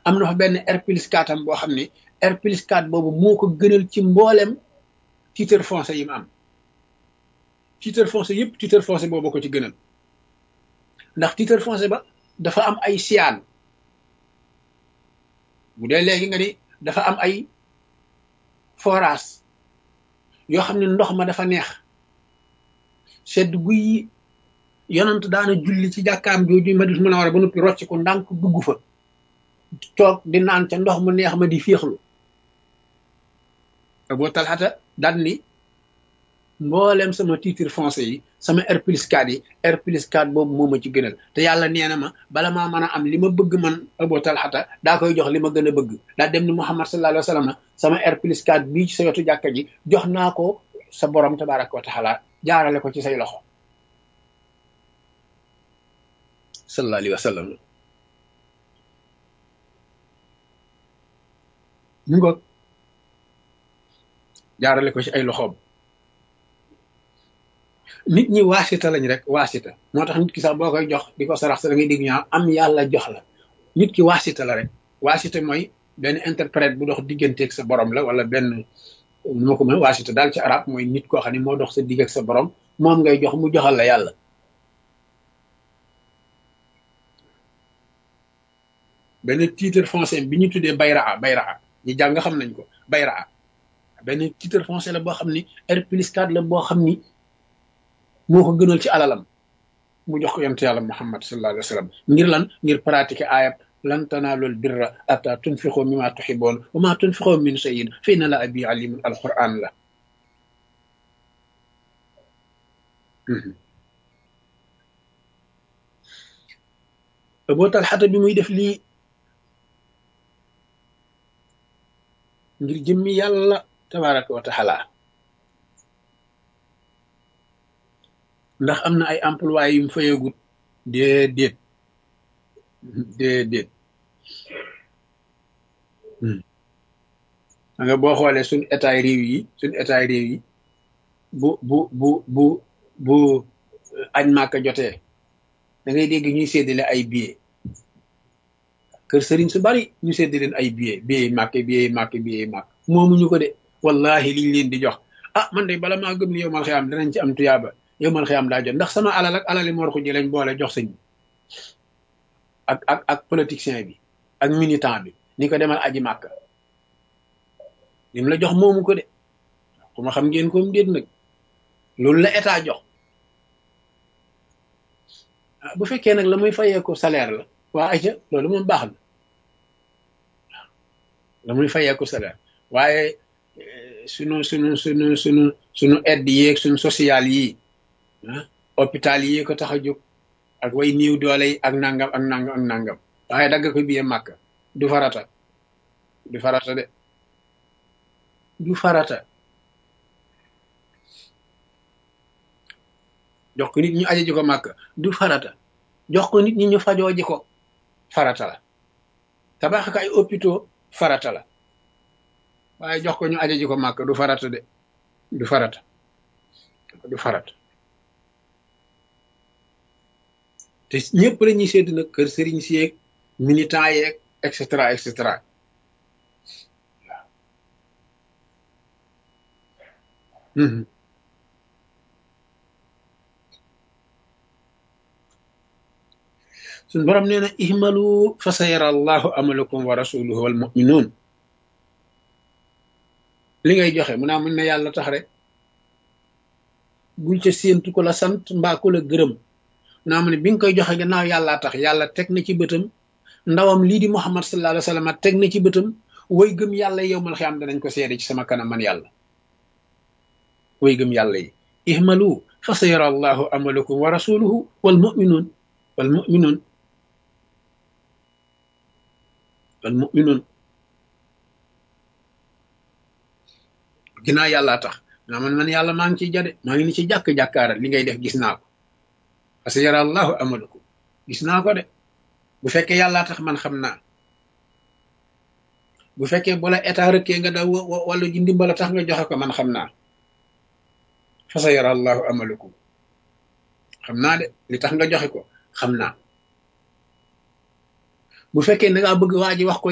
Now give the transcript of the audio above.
am na fa benn R+4 am boo xam ne R+4 boobu moo ko gënal ci mboolem titre foncier yi mu am titre foncier yëpp titre foncier boobu ko ci gënal ndax titre foncier ba dafa am ay siyaan bu dee léegi nga ni dafa am ay forage yoo xam ne ndox ma dafa neex sedd guy yonant daana julli ci jàkkaam jooju Madina Munawwara ba noppi rocc ko ndànk dugg fa toog di naan ca ndox mu neex ma di féexlu Abu Talhata daan ni mboolem sama titre foncier yi sama R+4 yi R+4 boobu moo ma ci gënal te yàlla nee na ma bala maa mën a am li ma bëgg man Abu Talhata daa koy jox li ma gën a bëgg daa dem ni Muhammad sallallahu alayhi wa sallam sama R+4 bii ci sa wetu jàkka ji jox naa ko sa borom tabaraka wa taala jaarale ko ci say loxo sallallahu alayhi wa sallam mu ngoog jaarale ko ci ay loxoom nit ñi waasita lañ rek waasita moo tax nit ki sax boo koy jox di ko sarax sa da ngay dégg ñaa am yàlla jox la nit ki waasita la rek waasita mooy benn interprète bu dox digganteeg sa borom la wala benn moo ko mën waasita daal ci arab mooy nit koo xam ne moo dox sa digg ak sa borom moom ngay jox mu joxal la yàlla benn titre foncier bi ñu tuddee bayraa ñi jàng xam nañ ko bayraa benn titre foncier la boo xam ni R+4 la boo xam ni moo ko gënal ci alalam mu jox ko yonent yàlla Muhammad sallallahu alayhi wa sallam ngir lan ngir pratiquer ayab lan tanaalul birra hatta tunfiqu mimma tuhibbuun wa ma tunfiqu min shay'in fa inna Allaha bihi aliimun alquran la Abu Talhata bi muy def lii ngir jëmmi yàlla tabaraka wa taala ndax am na ay employés yu mu fayagut déedéet nga boo xoolee suñ état réew yi bu añ màkka jotee da ngay dégg ñuy séddale ay billets kër sëriñ su bari ñu séddale leen ay billets màkk moomuñu ko de wallahi liñ leen di jox ah man de bala maa gëm ni yowmal xiyaam danañ ci am tuyaaba yowmal xiyaam daa jot ndax sama alal ak alali Mor Xuji lañ boole jox sëñ bi ak politicien bi ak militant bi ni ko demal aji màkk lim la jox moomu ko de ku ma xam ngeen koom déet nag loolu la état jox bu fekkee nag la muy fayee ko salaire la waa ayca loolu moom baax na la muy fayee ko salaire waaye sunu aide yeeg sunu social yi hôpital yi ko tax a jóg ak way niiw doole yi ak nangam waaye dagg ko biye màkk du farata de du farata jox ko nit ñu aje ji ko màkk du farata jox ko nit ñi ñu fajoo ji ko farata la tabax ak ay hôpitaux farata la waaye jox ko ñu aje ji ko màkk du farata de du farata te ñëpp la ñuy sédd nag kër sëriñ si yeeg militant yeeg et cetera waaw suñ borom nee na ihmalu fa sayara allahu amalakum wa rasuluhu wal mu'minun li ngay joxe mu naa mun ne yàlla tax rek bul ca séentu ko la sant mbaa ko la gërëm naa mu ne bi nga koy joxe gannaaw yàllaa tax yàlla teg na ci bëtam ndawam lii di Muhammad sallallahu alayhi wa sallam teg na ci bëtam way gëm yàlla yowmal xiyaam danañ ko seede ci sama kanam man yàlla way gëm yàlla yi ihmalu fa sayara allahu amalakum wa rasuluhu wal mu'minun ginnaaw yàllaa tax naa man yàlla maa ngi ciy jade maa ngi ni ci jàkk-jàkkaaral li ngay def gis naa ko parce que yara allahu amalakum gis naa ko de bu fekkee yàllaa tax man xam naa bu fekkee bu la état rëkkee nga daw wala ji ndimbala tax nga joxe ko man xam naa fa sa yara allahu amalakum xam naa de li tax nga joxe ko xam naa bu fekkee da ngaa bëgg waa ji wax ko